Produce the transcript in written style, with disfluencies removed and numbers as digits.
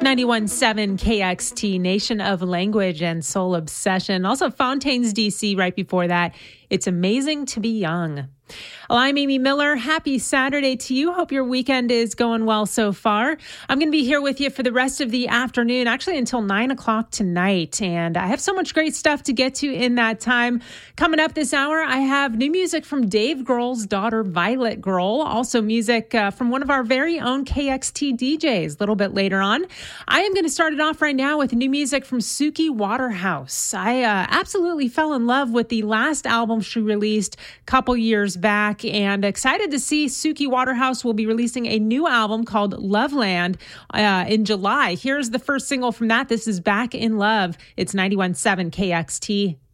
91.7 KXT, Nation of Language and Soul Obsession. Also Fontaines, DC right before that. It's amazing to be young. Well, I'm Amy Miller. Happy Saturday to you. Hope your weekend is going well so far. I'm going to be here with you for the rest of the afternoon, actually until 9 o'clock tonight. And I have so much great stuff to get to in that time. Coming up this hour, I have new music from Dave Grohl's daughter, Violet Grohl. Also music from one of our very own KXT DJs a little bit later on. I am going to start it off right now with new music from Suki Waterhouse. I absolutely fell in love with the last album she released a couple years back, and excited to see Suki Waterhouse will be releasing a new album called Loveland in July. Here's the first single from that. This is Back in Love. It's 91.7 KXT.